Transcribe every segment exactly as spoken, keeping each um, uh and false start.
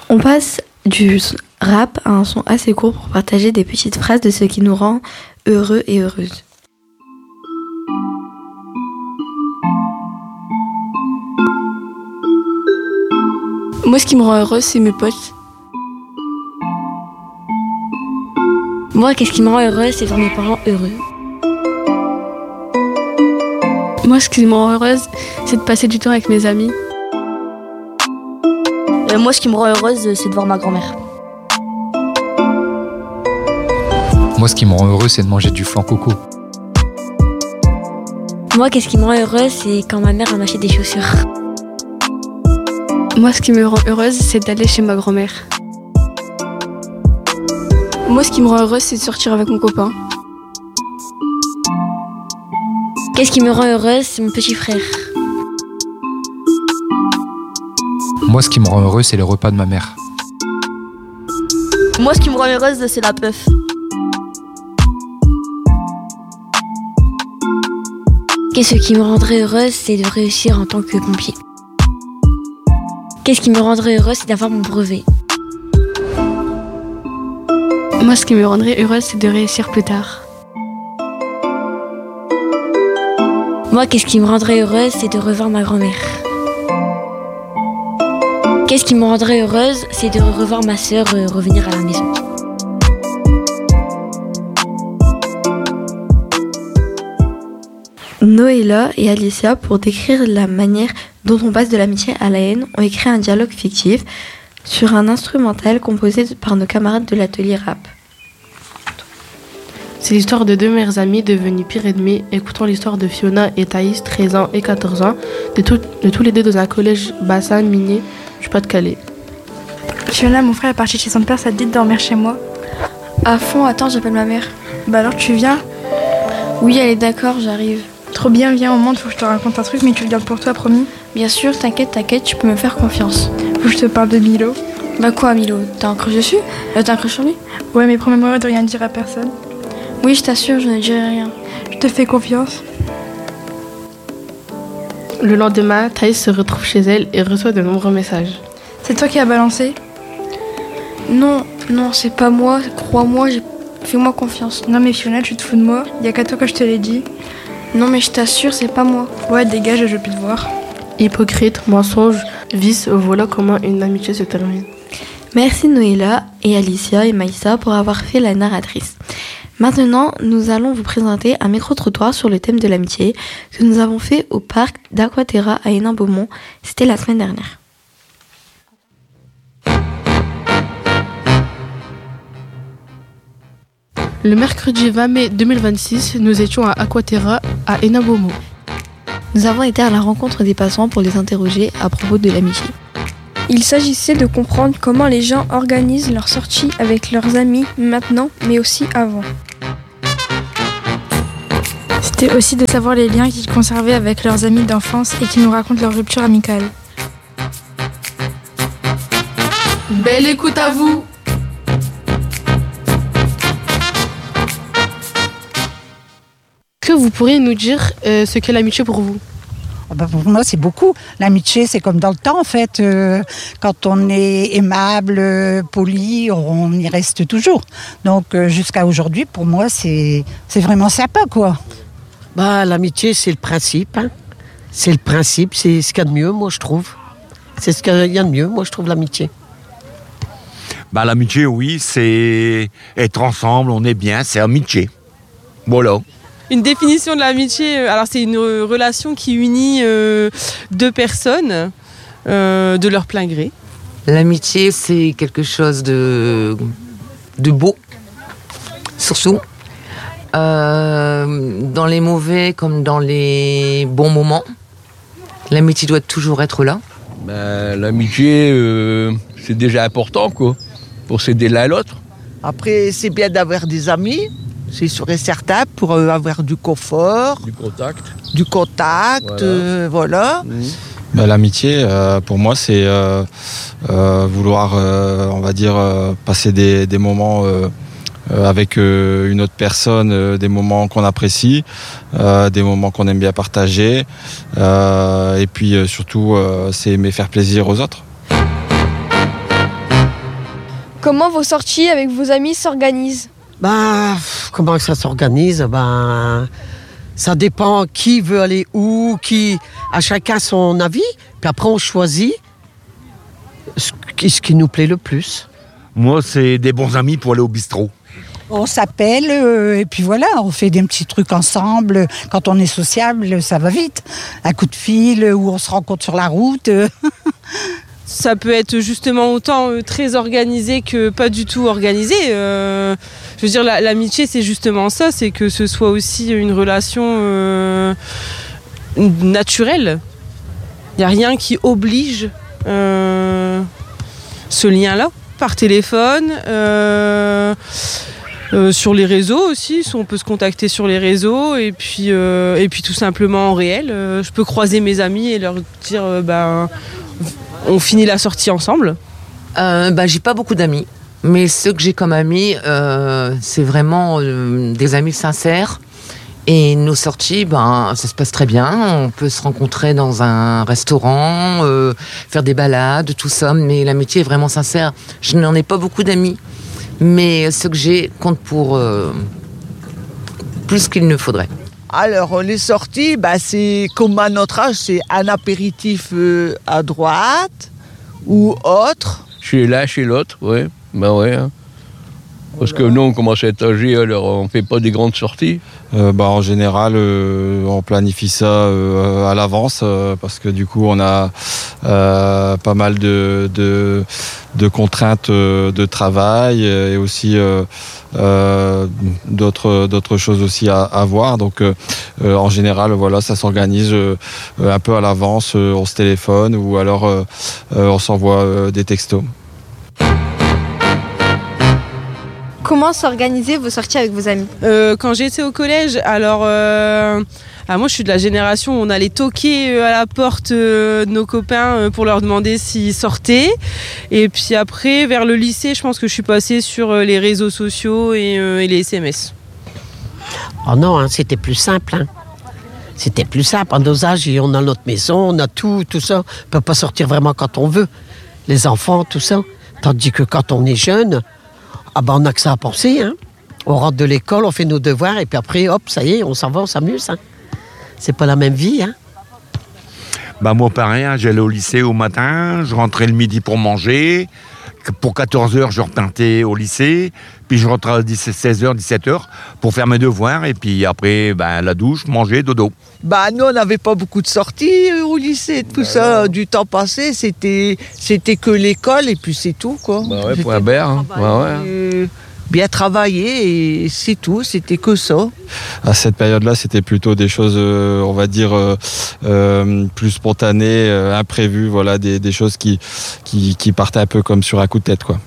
On passe du rap à un son assez court pour partager des petites phrases de ce qui nous rend heureux et heureuses. Moi, ce qui me rend heureuse, c'est mes potes. Moi, qu'est-ce qui me rend heureuse, c'est voir mes parents heureux. Moi, ce qui me rend heureuse, c'est de passer du temps avec mes amis. Euh, moi, ce qui me rend heureuse, c'est de voir ma grand-mère. Moi, ce qui me rend heureux, c'est de manger du flan coco. Moi, qu'est-ce qui me rend heureuse, c'est quand ma mère a m'acheté des chaussures. Moi, ce qui me rend heureuse, c'est d'aller chez ma grand-mère. Moi, ce qui me rend heureuse, c'est de sortir avec mon copain. Qu'est-ce qui me rend heureuse, c'est mon petit frère. Moi, ce qui me rend heureux, c'est les repas de ma mère. Moi, ce qui me rend heureuse, c'est la puff. Qu'est-ce qui me rendrait heureuse, c'est de réussir en tant que pompier. Qu'est-ce qui me rendrait heureuse, c'est d'avoir mon brevet. Moi, ce qui me rendrait heureuse, c'est de réussir plus tard. Moi, qu'est-ce qui me rendrait heureuse, c'est de revoir ma grand-mère. Qu'est-ce qui me rendrait heureuse, c'est de revoir ma sœur euh, revenir à la maison. Noéla et Alicia, pour décrire la manière dont on passe de l'amitié à la haine, ont écrit un dialogue fictif sur un instrumental composé par nos camarades de l'atelier rap. C'est l'histoire de deux meilleures amies devenues pires ennemies. Écoutons l'histoire de Fiona et Thaïs, treize ans et quatorze ans, de, tout, de tous les deux dans un collège bassin minier du Pas-de-Calais. Fiona, mon frère est parti chez son père, ça te dit de dormir chez moi? À fond, attends, j'appelle ma mère. Bah alors tu viens? Oui, elle est d'accord, j'arrive. Trop bien, viens au monde, faut que je te raconte un truc, mais tu le gardes pour toi, promis? Bien sûr, t'inquiète, t'inquiète, tu peux me faire confiance. Faut que je te parle de Milo. Bah quoi, Milo? T'as un crush dessus? euh, T'as un crush sur lui? Ouais, mais promets-moi de rien dire à personne. Oui, je t'assure, je ne dirai rien. Je te fais confiance. Le lendemain, Thaïs se retrouve chez elle et reçoit de nombreux messages. C'est toi qui as balancé? Non, non, c'est pas moi, crois-moi, j'ai... fais-moi confiance. Non mais Fiona, tu te fous de moi? Y a qu'à toi que je te l'ai dit. Non mais je t'assure, c'est pas moi. Ouais, dégage, je veux plus te voir. Hypocrite, mensonge, vice, voilà comment une amitié se termine. Merci Noéla et Alicia et Maïssa pour avoir fait la narratrice. Maintenant, nous allons vous présenter un micro-trottoir sur le thème de l'amitié que nous avons fait au parc d'Aquaterra à Hénin-Beaumont. C'était la semaine dernière. Le mercredi vingt mai deux mille vingt-six, nous étions à Aquaterra à Hénin-Beaumont. Nous avons été à la rencontre des passants pour les interroger à propos de l'amitié. Il s'agissait de comprendre comment les gens organisent leurs sorties avec leurs amis maintenant, mais aussi avant. C'était aussi de savoir les liens qu'ils conservaient avec leurs amis d'enfance et qu'ils nous racontent leur rupture amicale. Belle écoute à vous! Que vous pourriez nous dire euh, ce qu'est l'amitié pour vous? Pour moi, c'est beaucoup. L'amitié, c'est comme dans le temps, en fait. Euh, quand on est aimable, euh, poli, on y reste toujours. Donc, euh, jusqu'à aujourd'hui, pour moi, c'est, c'est vraiment sympa, quoi. Bah, l'amitié, c'est le principe. Hein. C'est le principe, c'est ce qu'il y a de mieux, moi, je trouve. C'est ce qu'il y a de mieux, moi, je trouve, l'amitié. Bah, l'amitié, oui, c'est être ensemble, on est bien, c'est amitié. Voilà. Une définition de l'amitié, alors c'est une relation qui unit euh, deux personnes euh, de leur plein gré. L'amitié, c'est quelque chose de, de beau, surtout. Euh, dans les mauvais comme dans les bons moments, l'amitié doit toujours être là. Ben, l'amitié, euh, c'est déjà important, quoi, pour s'aider l'un à l'autre. Après, c'est bien d'avoir des amis. C'est sûr et certain pour euh, avoir du confort. Du contact. Du contact, voilà. Euh, voilà. Mmh. Ben, l'amitié, euh, pour moi, c'est euh, euh, vouloir, euh, on va dire, euh, passer des, des moments euh, avec euh, une autre personne, euh, des moments qu'on apprécie, euh, des moments qu'on aime bien partager. Euh, et puis, euh, surtout, euh, c'est aimer faire plaisir aux autres. Comment vos sorties avec vos amis s'organisent? Ben, comment ça s'organise? Ben, ça dépend qui veut aller où, qui à chacun son avis. Puis après, on choisit ce qui, ce qui nous plaît le plus. Moi, c'est des bons amis pour aller au bistrot. On s'appelle euh, et puis voilà, on fait des petits trucs ensemble. Quand on est sociable, ça va vite. Un coup de fil où on se rencontre sur la route. Ça peut être justement autant euh, très organisé que pas du tout organisé. Euh, je veux dire, la, l'amitié, c'est justement ça, c'est que ce soit aussi une relation euh, naturelle. Il n'y a rien qui oblige euh, ce lien-là, par téléphone, euh, euh, sur les réseaux aussi, on peut se contacter sur les réseaux, et puis, euh, et puis tout simplement en réel. Euh, je peux croiser mes amis et leur dire... Euh, ben, on finit la sortie ensemble. euh, bah, J'ai pas beaucoup d'amis, mais ceux que j'ai comme amis, euh, c'est vraiment euh, des amis sincères. Et nos sorties, ben, ça se passe très bien. On peut se rencontrer dans un restaurant, euh, faire des balades, tout ça. Mais l'amitié est vraiment sincère. Je n'en ai pas beaucoup d'amis, mais ceux que j'ai comptent pour euh, plus qu'il ne faudrait. Alors, les sorties, bah, c'est comme à notre âge, c'est un apéritif euh, à droite ou autre. Chez l'un, chez l'autre, oui. Ben ouais. Hein. Parce que nous, on commence à être âgés, alors on ne fait pas des grandes sorties. Euh, bah, en général, euh, on planifie ça euh, à l'avance euh, parce que du coup, on a euh, pas mal de, de, de contraintes euh, de travail et aussi euh, euh, d'autres, d'autres choses aussi à, à voir. Donc, euh, euh, en général, voilà, ça s'organise euh, un peu à l'avance. Euh, on se téléphone ou alors euh, euh, on s'envoie euh, des textos. Comment s'organiser vos sorties avec vos amis? euh, Quand j'étais au collège, alors... Euh, ah, moi, je suis de la génération où on allait toquer à la porte euh, de nos copains euh, pour leur demander s'ils sortaient. Et puis après, vers le lycée, je pense que je suis passée sur euh, les réseaux sociaux et, euh, et les S M S. Oh non, hein, c'était plus simple. Hein. C'était plus simple. À nos âges, on a notre maison, on a tout, tout ça. On ne peut pas sortir vraiment quand on veut. Les enfants, tout ça. Tandis que quand on est jeune... Ah ben on n'a que ça à penser, hein. On rentre de l'école, on fait nos devoirs et puis après, hop, ça y est, on s'en va, on s'amuse. Hein. C'est pas la même vie, hein. Bah moi pareil, hein, j'allais au lycée au matin, je rentrais le midi pour manger. Pour quatorze heures, je repartais au lycée. Puis je rentrais à seize heures, dix-sept heures pour faire mes devoirs. Et puis après, bah, la douche, manger, dodo. Bah nous, on n'avait pas beaucoup de sorties euh, au lycée, tout bah, ça. Ouais. Du temps passé, c'était, c'était que l'école et puis c'est tout, quoi. Bah ouais, point barre. Hein. Ouais, ouais. Euh, bien travailler et c'est tout, c'était que ça. À cette période-là, c'était plutôt des choses, euh, on va dire, euh, euh, plus spontanées, euh, imprévues, voilà, des, des choses qui, qui, qui partaient un peu comme sur un coup de tête, quoi.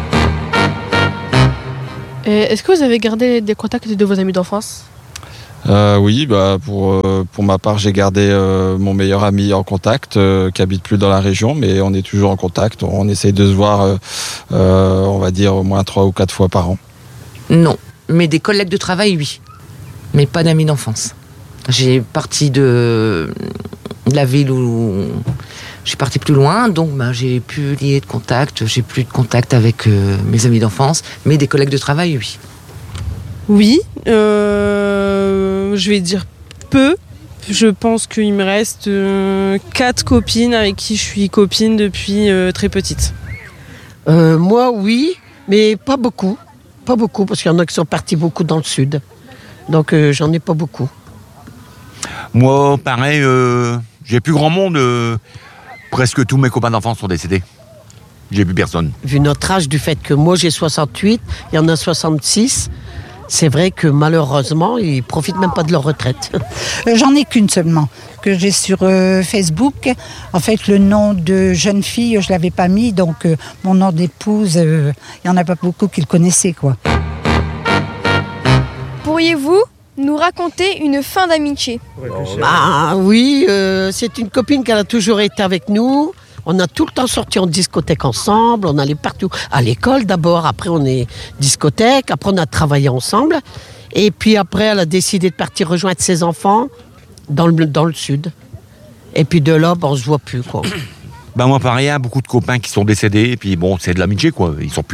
Et est-ce que vous avez gardé des contacts de vos amis d'enfance? Euh, oui, bah pour, euh, pour ma part, j'ai gardé euh, mon meilleur ami en contact, euh, qui habite plus dans la région, mais on est toujours en contact. On essaye de se voir, euh, euh, on va dire, au moins trois ou quatre fois par an. Non, mais des collègues de travail, oui. Mais pas d'amis d'enfance. J'ai parti de, de la ville où je suis partie plus loin, donc bah, j'ai plus lié de contact, j'ai plus de contact avec euh, mes amis d'enfance, mais des collègues de travail, oui. Oui, euh, je vais dire peu. Je pense qu'il me reste euh, quatre copines avec qui je suis copine depuis euh, très petite. Euh, moi, oui, mais pas beaucoup. Pas beaucoup, parce qu'il y en a qui sont partis beaucoup dans le sud. Donc, euh, j'en ai pas beaucoup. Moi, pareil, euh, j'ai plus grand monde. Euh, presque tous mes copains d'enfance sont décédés. J'ai plus personne. Vu notre âge, du fait que moi, j'ai soixante-huit, il y en a soixante-six... C'est vrai que malheureusement, ils ne profitent même pas de leur retraite. J'en ai qu'une seulement, que j'ai sur euh, Facebook. En fait, le nom de jeune fille, je ne l'avais pas mis, donc euh, mon nom d'épouse, il euh, n'y en a pas beaucoup qui le connaissaient, quoi. Pourriez-vous nous raconter une fin d'amitié? Bah oui, euh, c'est une copine qui a toujours été avec nous. On a tout le temps sorti en discothèque ensemble, on allait partout. À l'école d'abord, après on est discothèque, après on a travaillé ensemble. Et puis après, elle a décidé de partir rejoindre ses enfants dans le, dans le sud. Et puis de là, ben, on se voit plus, quoi. Ben moi pareil, hein, beaucoup de copains qui sont décédés, et puis bon, c'est de l'amitié, quoi, ils sont plus là.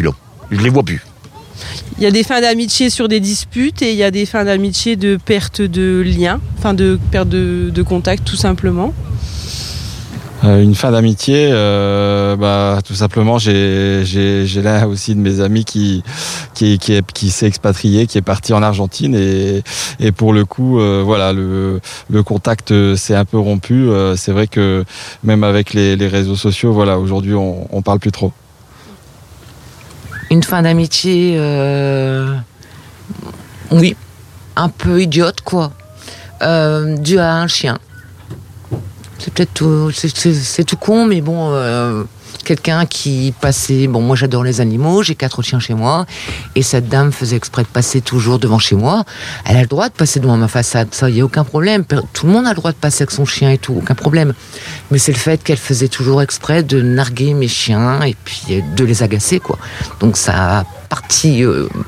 je les vois plus. Il y a des fins d'amitié sur des disputes et il y a des fins d'amitié de perte de lien, enfin de perte de, de contact tout simplement. Euh, une fin d'amitié, euh, bah, tout simplement, j'ai, j'ai, j'ai là aussi de mes amis qui, qui, qui, est, qui s'est expatrié, qui est parti en Argentine et, et pour le coup, euh, voilà, le, le contact s'est un peu rompu. Euh, c'est vrai que même avec les, les réseaux sociaux, voilà, aujourd'hui, on, on parle plus trop. Une fin d'amitié, euh, oui, un peu idiote, quoi, euh, due à un chien. C'est peut-être tout, c'est, c'est, c'est tout con, mais bon, euh, quelqu'un qui passait, bon, moi j'adore les animaux, j'ai quatre chiens chez moi, et cette dame faisait exprès de passer toujours devant chez moi. Elle a le droit de passer devant ma façade, ça, il n'y a aucun problème. Tout le monde a le droit de passer avec son chien et tout, aucun problème. Mais c'est le fait qu'elle faisait toujours exprès de narguer mes chiens et puis de les agacer, quoi. Donc ça a parti euh,